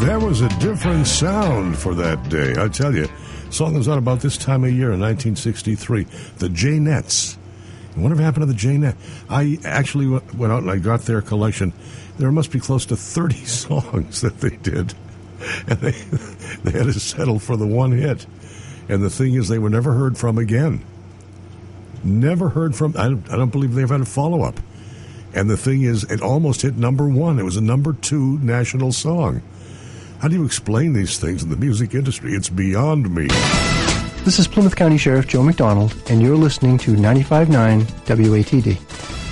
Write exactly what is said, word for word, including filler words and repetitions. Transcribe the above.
There was a different sound for that day. I tell you, song was out about this time of year in nineteen sixty-three. The Jaynettes. Whatever happened to the Jaynettes? I actually went out and I got their collection. There must be close to thirty songs that they did. And they, they had to settle for the one hit. And the thing is, they were never heard from again. Never heard from. I don't, I don't believe they've had a follow-up. And the thing is, it almost hit number one. It was a number two national song. How do you explain these things in the music industry? It's beyond me. This is Plymouth County Sheriff Joe McDonald, and you're listening to ninety-five point nine W A T D.